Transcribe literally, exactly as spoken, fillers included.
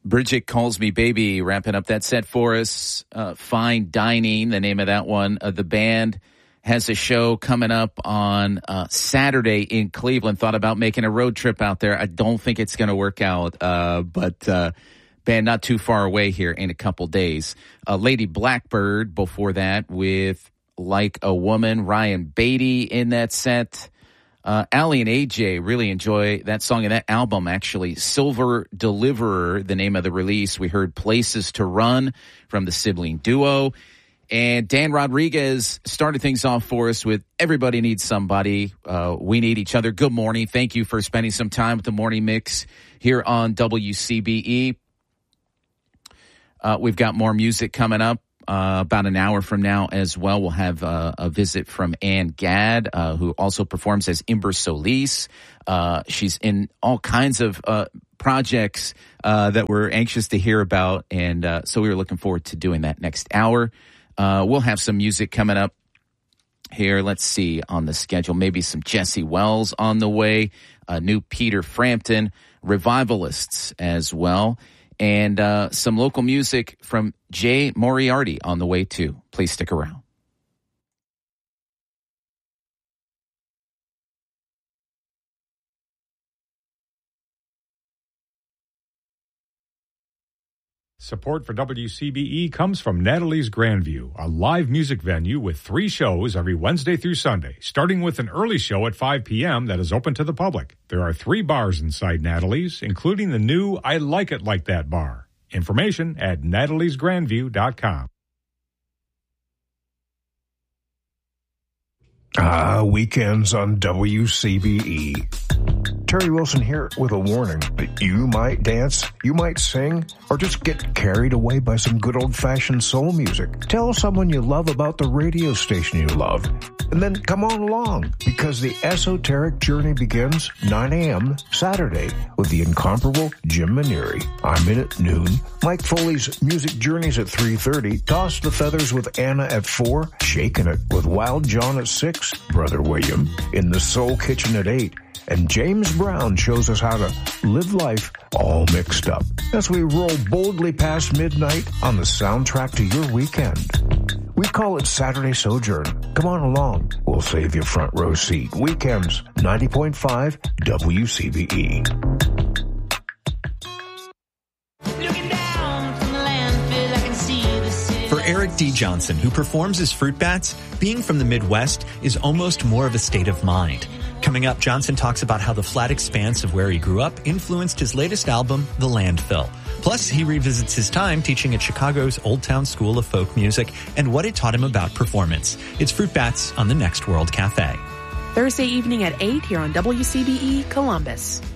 Bridget Calls Me Baby, wrapping up that set for us. Uh, Fine Dining, the name of that one. Uh, the band has a show coming up on uh, Saturday in Cleveland. Thought about making a road trip out there. I don't think it's going to work out, uh, but uh, band not too far away here in a couple days. Uh, Lady Blackbird before that with Like a Woman. Ryan Beatty in that set. Uh, Allie and A J really enjoy that song and that album, actually. Silver Deliverer, the name of the release. We heard Places to Run from the sibling duo. And Dan Rodriguez started things off for us with Everybody Needs Somebody. Uh, we need each other. Good morning. Thank you for spending some time with the Morning Mix here on W C B E. Uh, we've got more music coming up. Uh, about an hour from now as well, we'll have uh, a visit from Ann Gadd, uh, who also performs as Imber Solis. Uh, she's in all kinds of uh, projects uh, that we're anxious to hear about, and uh, so we were looking forward to doing that next hour. Uh, we'll have some music coming up here. Let's see on the schedule. Maybe some Jesse Wells on the way, uh, new Peter Frampton, Revivalists as well. And uh, some local music from Jay Moriarty on the way, too. Please stick around. Support for W C B E comes from Natalie's Grandview, a live music venue with three shows every Wednesday through Sunday, starting with an early show at five p.m. that is open to the public. There are three bars inside Natalie's, including the new I Like It Like That bar. Information at natalies grandview dot com. Ah, weekends on W C B E. Terry Wilson here with a warning that you might dance, you might sing, or just get carried away by some good old-fashioned soul music. Tell someone you love about the radio station you love, and then come on along, because the esoteric journey begins nine a.m. Saturday with the incomparable Jim Maneri. I'm in at noon. Mike Foley's Music Journeys at three thirty. Toss the Feathers with Anna at four. Shaking It with Wild John at six. Brother William in the Soul Kitchen at eight. And James Brown shows us how to live life all mixed up as we roll boldly past midnight on the soundtrack to your weekend. We call it Saturday Sojourn. Come on along. We'll save you a front row seat. Weekends, ninety point five W C B E. For Eric D. Johnson, who performs as Fruit Bats, being from the Midwest is almost more of a state of mind. Coming up, Johnson talks about how the flat expanse of where he grew up influenced his latest album, The Landfill. Plus, he revisits his time teaching at Chicago's Old Town School of Folk Music and what it taught him about performance. It's Fruit Bats on the Next World Cafe. Thursday evening at eight here on W C B E Columbus.